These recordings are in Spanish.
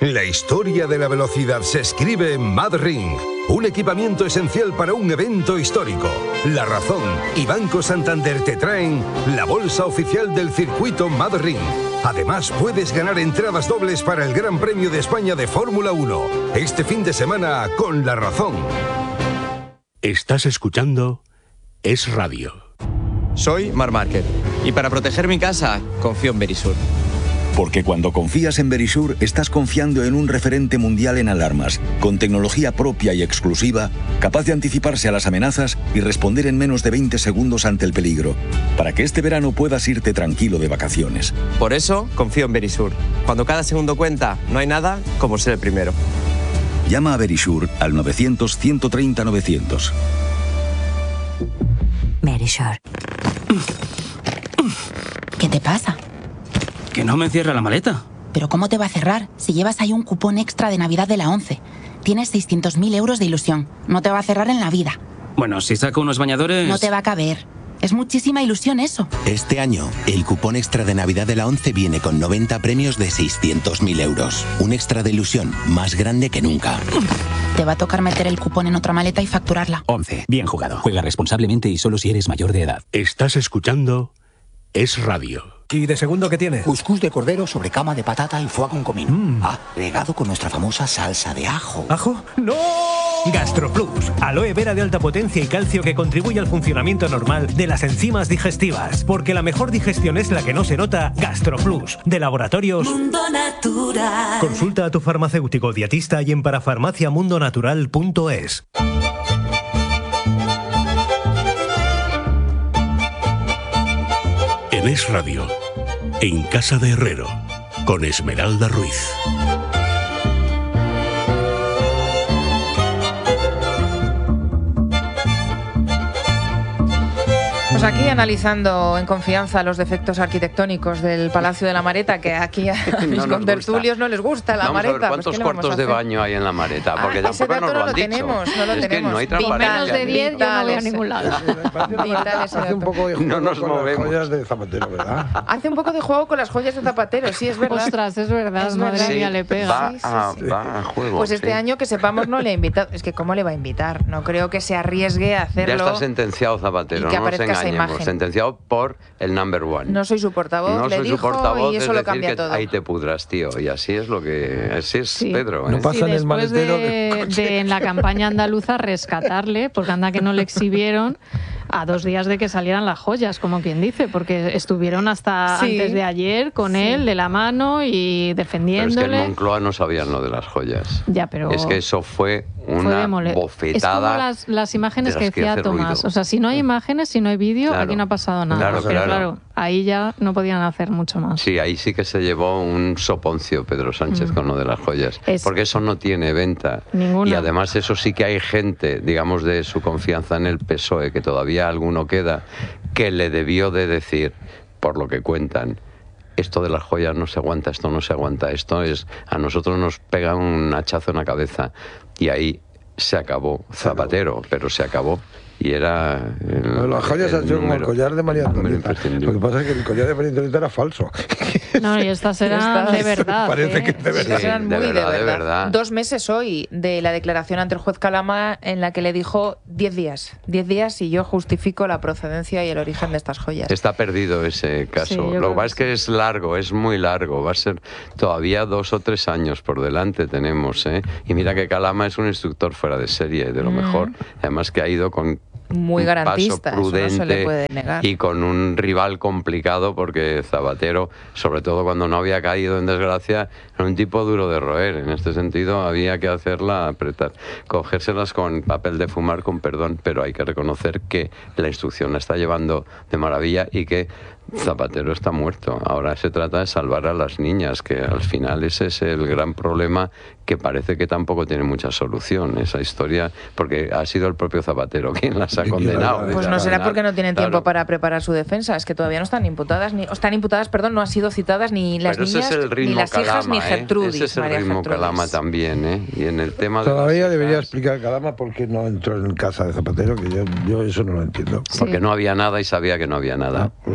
La historia de la velocidad se escribe en MadRing, un equipamiento esencial para un evento histórico. La Razón y Banco Santander te traen la bolsa oficial del circuito MadRing. Además, puedes ganar entradas dobles para el Gran Premio de España de Fórmula 1, este fin de semana con La Razón. Estás escuchando Es Radio. Soy Marc Márquez y para proteger mi casa confío en Verisur. Porque cuando confías en Verisur, estás confiando en un referente mundial en alarmas, con tecnología propia y exclusiva, capaz de anticiparse a las amenazas y responder en menos de 20 segundos ante el peligro, para que este verano puedas irte tranquilo de vacaciones. Por eso confío en Verisur. Cuando cada segundo cuenta, no hay nada como ser el primero. Llama a Verisur al 900-130-900. Verisur. ¿Qué te pasa? Que no me cierra la maleta. ¿Pero cómo te va a cerrar? Si llevas ahí un cupón extra de Navidad de la 11. Tienes 600.000 euros de ilusión. No te va a cerrar en la vida. Bueno, si saco unos bañadores... No te va a caber. Es muchísima ilusión eso. Este año, el cupón extra de Navidad de la 11 viene con 90 premios de 600.000 euros. Un extra de ilusión más grande que nunca. Te va a tocar meter el cupón en otra maleta y facturarla. 11. Bien jugado. Juega responsablemente y solo si eres mayor de edad. Estás escuchando Es Radio. ¿Y de segundo qué tiene? Cuscús de cordero sobre cama de patata y foie con comino. Regado con nuestra famosa salsa de ajo. ¿Ajo? ¡No! GastroPlus, aloe vera de alta potencia y calcio que contribuye al funcionamiento normal de las enzimas digestivas. Porque la mejor digestión es la que no se nota. GastroPlus, de Laboratorios Mundo Natural. Consulta a tu farmacéutico dietista y en parafarmaciamundonatural.es. En Es Radio, en Casa de Herrero, con Esmeralda Ruiz. Pues aquí analizando en confianza los defectos arquitectónicos del Palacio de la Mareta, que aquí a mis contertulios no les gusta la Mareta. Vamos a ver cuántos cuartos de baño hay en la Mareta, porque tampoco nos lo han dicho. No lo tenemos. Que no hay transparencia. Menos de 10 yo no voy a ningún lado. Hace un poco de juego no nos con movemos. las joyas de Zapatero, ¿verdad? Hace un poco de juego con las joyas de Zapatero, sí, es verdad. Ostras, es verdad, madre mía, le pega. Va a juego. Pues este año que sepamos no le ha invitado. Es que ¿cómo le va a invitar? No creo que se arriesgue a hacerlo. Ya está sentenciado Zapatero, y que no nos aparezca esa engañemos. imagen. Sentenciado por el number one. No soy su portavoz, no le soy dijo su portavoz, y eso es lo decir cambia que todo. ahí te pudras, tío. Y así es lo que... Así es, Sí. Pedro. No pasa en el después maletero. de en la campaña andaluza rescatarle, porque anda que no le exhibieron a 2 días de que salieran las joyas, como quien dice, porque estuvieron hasta antes de ayer con él de la mano y Pero defendiéndole. es que en Moncloa no sabían lo de las joyas. Ya, pero Es que eso fue una bofetada. Es como las imágenes de que las que decía hace Tomás. ruido. O sea, si no hay imágenes, si no hay vídeo, Claro. aquí no ha pasado nada. Claro, pero claro. ahí ya no podían hacer mucho más. Sí, ahí sí que se llevó un soponcio Pedro Sánchez con lo de las joyas. Es- Porque eso no tiene venta. Ninguna. Y además eso sí que hay gente, digamos, de su confianza en el PSOE, que todavía alguno queda, que le debió de decir, por lo que cuentan, esto de las joyas no se aguanta, esto no se aguanta, esto es... A nosotros nos pega un hachazo en la cabeza. Y ahí se acabó Zapatero, pero se acabó. Y era... Las joyas han sido como el collar de María Antonieta. Lo que pasa es que el collar de María Antonieta era falso. No, y estas eran de verdad. Parece que es de verdad. Sí, Eran de muy verdad, de de verdad. verdad. 2 meses hoy de la declaración ante el juez Calama en la que le dijo 10 días. 10 días y yo justifico la procedencia y el origen de estas joyas. Está perdido ese caso. Sí, yo Lo que creo pasa que es que es largo, es muy largo. Va a ser todavía 2 o 3 años por delante tenemos, ¿eh? Y mira que Calama es un instructor fuera de serie, de lo mejor. Además que ha ido con Muy un garantista, paso eso no se le prudente puede negar. y con un rival complicado porque Zapatero, sobre todo cuando no había caído en desgracia, era un tipo duro de roer. En este sentido había que hacerla apretar, cogérselas con papel de fumar, con perdón, pero hay que reconocer que la instrucción la está llevando de maravilla y que Zapatero está muerto. Ahora se trata de salvar a las niñas, que al final ese es el gran problema, que parece que tampoco tiene mucha solución esa historia, porque ha sido el propio Zapatero quien las ha condenado. Pues no será porque no tienen tiempo Claro. para preparar su defensa, es que todavía no están imputadas, perdón, no han sido citadas ni las Pero ese niñas, es el ritmo ni las hijas, Calama, ni Gertrudis. Ese es el María ritmo Gertrudis. Calama también, ¿eh? Y en el tema de Todavía las debería hijas, explicar Calama por qué no entró en casa de Zapatero, que yo eso no lo entiendo. porque no había nada y sabía que no había nada. Pues,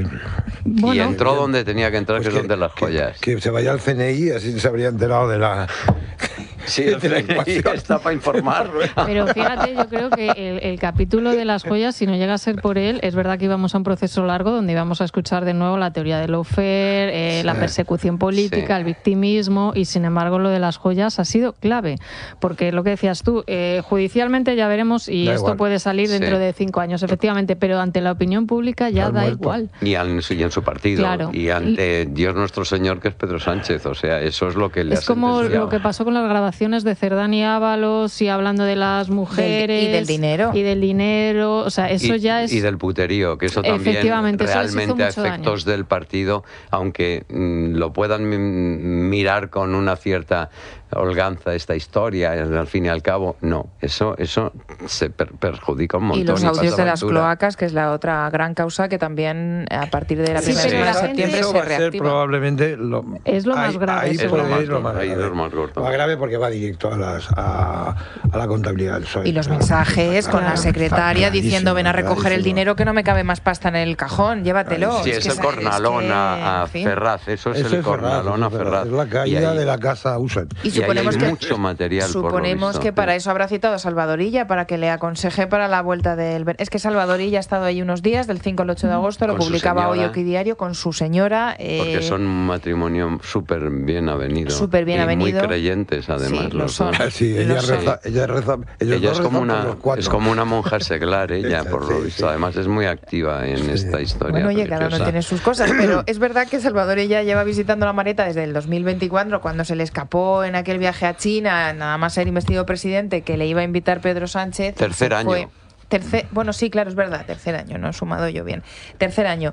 Bueno, y entró donde tenía que entrar, pues que es donde las joyas. Que se vaya al CNI, así se habría enterado de la... Sí, el CNI está para informar. Pero fíjate, yo creo que el capítulo de las joyas, si no llega a ser por él, es verdad que íbamos a un proceso largo donde íbamos a escuchar de nuevo la teoría del lawfare, la persecución política, el victimismo, y sin embargo lo de las joyas ha sido clave, porque lo que decías tú, judicialmente ya veremos, y esto puede salir dentro de 5 años, efectivamente, pero ante la opinión pública ya da igual. Y en su partido, y ante Dios nuestro Señor, que es Pedro Sánchez, o sea, eso es lo que le ha sentenciado. Es como lo que pasó con las grabaciones de Cerdán y Ábalos, y hablando de las mujeres y del dinero, o sea, eso ya es... Y del puterío, que eso también realmente a efectos del partido, aunque lo puedan mirar con una cierta holganza esta historia, al fin y al cabo, no, eso se perjudica un montón. Y los audios de las cloacas, que es la otra gran causa que también a partir de la primera semana de septiembre se reactiva. Probablemente es lo más grave. Es lo más grave porque va directo a la contabilidad del PSOE. Y los mensajes con la secretaria diciendo ven a recoger el dinero, que no me cabe más pasta en el cajón, llévatelo. Sí, es el cornalón a Ferraz, eso es el cornalón a Ferraz. Es la caída de la casa Usen. Y suponemos que mucho material. Suponemos que para eso habrá citado a Salvadorilla, para que le aconseje para la vuelta del... Es que Salvadorilla ha estado ahí unos días, del 5 al 8 de agosto, lo publicaba hoy Oquidiario, con su señora. Porque son un matrimonio súper bien avenido. Súper bien avenido. Muy creyentes, además. Sí, lo son. Sí, ella reza. Ella es como una monja seglar, ella, por lo visto. Además, es muy activa en esta historia. Bueno, oye, cada uno tiene sus cosas, pero es verdad que Salvadorilla lleva visitando La Mareta desde el 2024, cuando se le escapó en aquel viaje a China, nada más ser investido presidente, que le iba a invitar Pedro Sánchez. Tercer año. Bueno, sí, claro, es verdad, tercer año, no he sumado yo bien. Tercer año.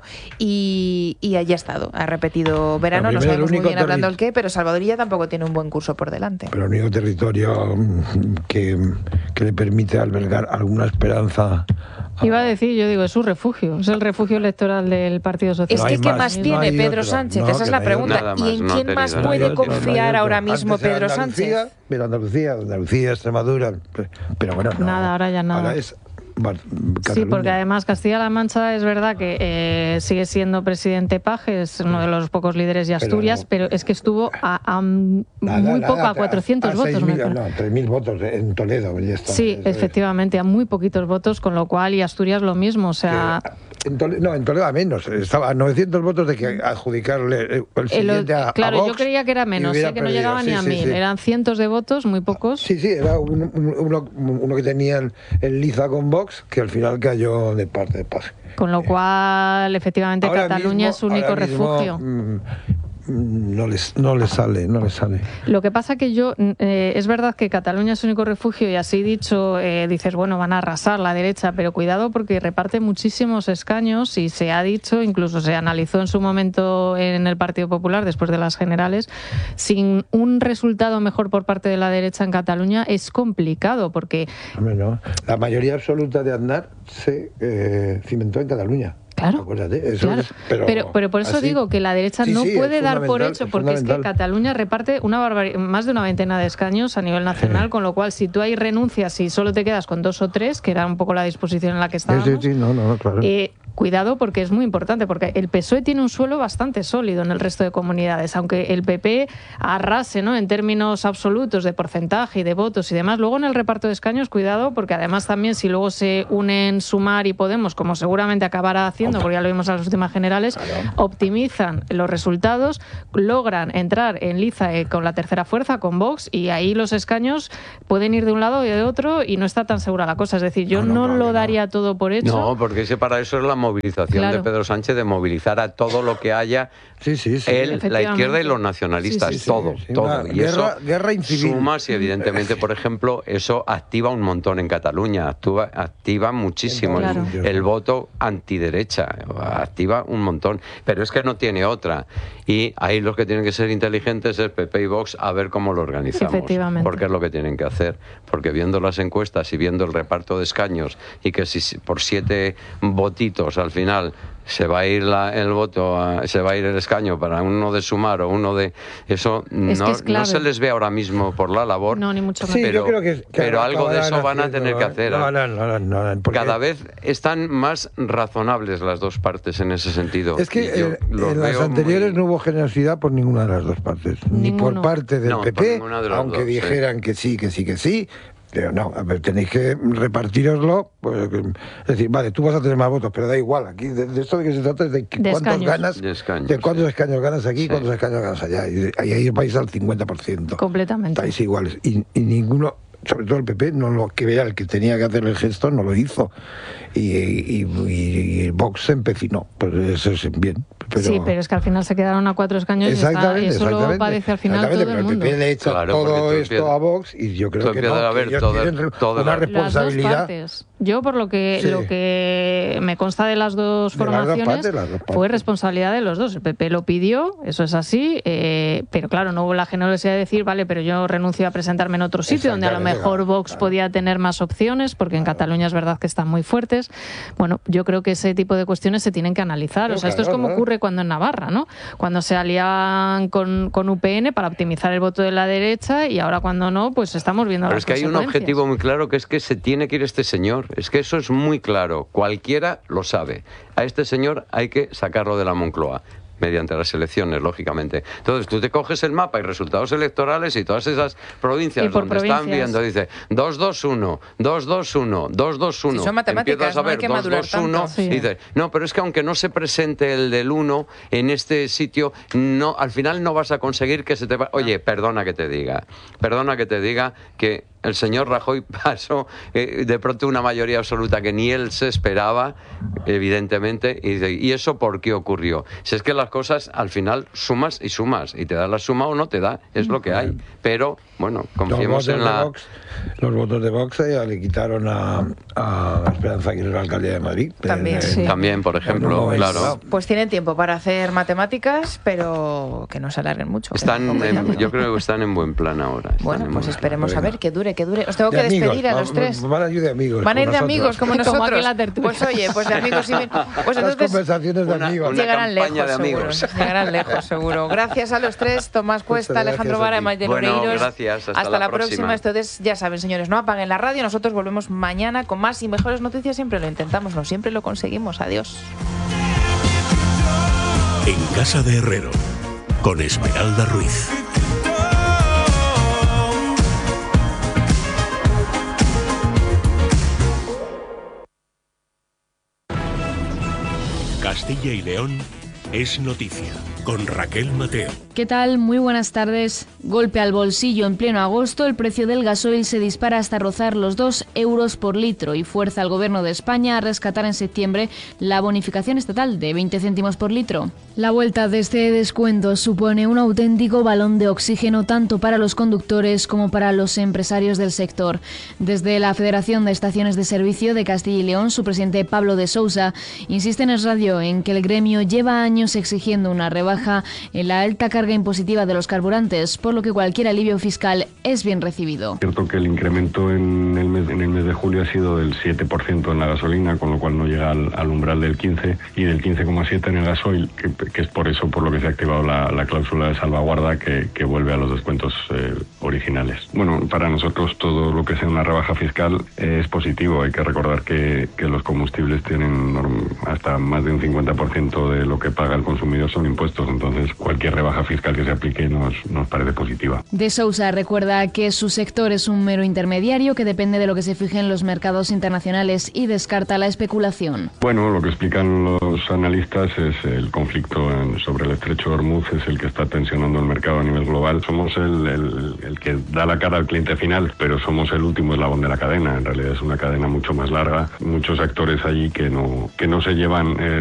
Y allí ha estado, ha repetido verano, no sabemos muy bien hablando el qué, pero Salvadorilla tampoco tiene un buen curso por delante. Pero el único territorio que le permite albergar alguna esperanza. Iba a decir, yo digo, es su refugio, es el refugio electoral del Partido Socialista. Es que ¿qué más tiene Pedro Sánchez? Esa es la pregunta. ¿Y en quién más puede confiar ahora mismo Pedro Sánchez? Pero Andalucía, Extremadura, pero bueno, no. Nada, ahora ya nada. Ahora es Cataluña. Sí, porque además Castilla-La Mancha es verdad que sigue siendo presidente Paje, es uno de los pocos líderes de Asturias, pero es que estuvo a muy poco, a 400 votos. 3.000 votos en Toledo. Ya está. Sí, efectivamente, a muy poquitos votos, con lo cual, y Asturias lo mismo, o sea... En Toledo a menos, estaba a 900 votos de que adjudicarle el siguiente a Claro, Vox, yo creía que era menos, que no llegaba ni a 1.000, eran cientos de votos, muy pocos. Sí, era uno que tenían en liza con Vox, que al final cayó de parte de Paje. Con lo cual, efectivamente, ahora Cataluña es su único refugio. No le sale. Lo que pasa que es verdad que Cataluña es su único refugio, y así dicho, dices, bueno, van a arrasar la derecha, pero cuidado porque reparte muchísimos escaños, y se ha dicho, incluso se analizó en su momento en el Partido Popular después de las generales, sin un resultado mejor por parte de la derecha en Cataluña es complicado, porque... No. La mayoría absoluta de Aznar se cimentó en Cataluña. Claro, acuérdate, claro. Pero por eso digo que la derecha no puede dar por hecho, porque es que Cataluña reparte más de una veintena de escaños a nivel nacional, con lo cual si tú ahí renuncias y solo te quedas con 2 o 3, que era un poco la disposición en la que estábamos, claro. Cuidado, porque es muy importante, porque el PSOE tiene un suelo bastante sólido en el resto de comunidades, aunque el PP arrase, ¿no?, en términos absolutos de porcentaje y de votos y demás. Luego en el reparto de escaños, cuidado, porque además también si luego se unen Sumar y Podemos, como seguramente acabará haciendo, porque ya lo vimos en las últimas generales, optimizan los resultados, logran entrar en liza con la tercera fuerza, con Vox, y ahí los escaños pueden ir de un lado y de otro y no está tan segura la cosa. Es decir, yo no lo daría todo por hecho. No, porque para eso es la movilización de Pedro Sánchez, de movilizar a todo lo que haya, él, la izquierda y los nacionalistas, todo. Y guerra incivil. Suma, si evidentemente, por ejemplo, eso activa un montón en Cataluña, activa muchísimo el voto antiderecha, activa un montón, pero es que no tiene otra. Y ahí los que tienen que ser inteligentes es PP y Vox, a ver cómo lo organizamos, porque es lo que tienen que hacer, porque viendo las encuestas y viendo el reparto de escaños, y que si por 7 votitos pues al final se va a ir el voto, se va a ir el escaño para uno de Sumar o uno de... Eso no se les ve ahora mismo por la labor. No, ni mucho más. Sí, yo creo que pero algo de eso van a tener que hacer. No, cada vez están más razonables las dos partes en ese sentido. Es que en las anteriores no hubo generosidad por ninguna de las dos partes. Ni por parte del PP, aunque dijeran que sí. Pero no, a ver, tenéis que repartiroslo, pues, es decir, vale, tú vas a tener más votos, pero da igual, aquí de esto de que se trata es de cuántos ganas, de cuántos escaños ganas aquí, cuántos escaños ganas allá, y ahí vais al 50%. Completamente. Estáis iguales, y ninguno, sobre todo el PP, no lo que vea, el que tenía que hacer el gesto, no lo hizo, y Vox se empecinó, pues eso es bien. Sí, pero es que al final se quedaron a 4 escaños y eso lo padece al final todo el mundo. Pero el PP le echa todo esto a Vox y yo creo que no, ellos tienen una responsabilidad. Yo, por lo que me consta de las dos formaciones, fue responsabilidad de los dos. El PP lo pidió, eso es así, pero claro, no hubo la generosidad de decir, vale, pero yo renuncio a presentarme en otro sitio donde a lo mejor Vox podía tener más opciones, porque en Cataluña es verdad que están muy fuertes. Bueno, yo creo que ese tipo de cuestiones se tienen que analizar. O sea, esto es como ocurre cuando en Navarra, ¿no? Cuando se alían con UPN para optimizar el voto de la derecha y ahora cuando no, pues estamos viendo las consecuencias. Pero es que hay un objetivo muy claro, que es que se tiene que ir este señor. Es que eso es muy claro. Cualquiera lo sabe. A este señor hay que sacarlo de la Moncloa. Mediante las elecciones, lógicamente. Entonces, tú te coges el mapa y resultados electorales y todas esas provincias donde están viendo, dice 2-2-1, 2-2-1, 2-2-1. Si son matemáticas, empiezas a ver 2-2-1 y dices, no, pero es que aunque no se presente el del 1 en este sitio, no, al final no vas a conseguir que se te va... Oye, perdona que te diga que el señor Rajoy pasó de pronto una mayoría absoluta que ni él se esperaba, evidentemente, y eso ¿por qué ocurrió? Si es que las cosas al final sumas y te da la suma o no te da, es lo que hay, pero bueno, confiemos en la... Los votos de Vox ya le quitaron a Esperanza Aguirre la alcaldía de Madrid. También, También, por ejemplo, claro. Pues tienen tiempo para hacer matemáticas, pero que no se alarguen mucho. Yo creo que están en buen plan ahora. Bueno, pues esperemos a ver que dure. Os tengo que despedir a los tres. Van a ir de amigos. Van a ir de amigos, como nosotros. Pues oye, pues de amigos. Pues entonces, las conversaciones de amigos. Llegarán lejos, seguro. Gracias a los tres, Tomás Cuesta, Alejandro Vara y Maite Loureiros. Gracias, hasta la próxima. Entonces, ya saben, señores, no apaguen la radio. Nosotros volvemos mañana con más y mejores noticias. Siempre lo intentamos, no siempre lo conseguimos. Adiós. En Casa de Herrero, con Esmeralda Ruiz. Castilla y León es noticia, con Raquel Mateo. ¿Qué tal? Muy buenas tardes. Golpe al bolsillo en pleno agosto, el precio del gasoil se dispara hasta rozar los 2 euros por litro y fuerza al Gobierno de España a rescatar en septiembre la bonificación estatal de 20 céntimos por litro. La vuelta de este descuento supone un auténtico balón de oxígeno tanto para los conductores como para los empresarios del sector. Desde la Federación de Estaciones de Servicio de Castilla y León, su presidente Pablo de Sousa insiste en Es Radio en que el gremio lleva años exigiendo una rebaja en la alta carga impositiva de los carburantes, por lo que cualquier alivio fiscal es bien recibido. Es cierto que el incremento en el mes de julio ha sido del 7% en la gasolina, con lo cual no llega al umbral del 15%, y del 15,7% en el gasoil, que es por eso por lo que se ha activado la cláusula de salvaguarda que vuelve a los descuentos originales. Bueno, para nosotros todo lo que sea una rebaja fiscal es positivo. Hay que recordar que los combustibles tienen hasta más de un 50% de lo que paga el consumidor son impuestos, entonces cualquier rebaja fiscal que se aplique nos parece positiva. De Sousa recuerda que su sector es un mero intermediario que depende de lo que se fije en los mercados internacionales y descarta la especulación. Bueno, lo que explican los analistas es el conflicto sobre el estrecho de Hormuz es el que está tensionando el mercado a nivel global. Somos el que da la cara al cliente final, pero somos el último eslabón de la cadena. En realidad es una cadena mucho más larga, muchos actores allí que no se llevan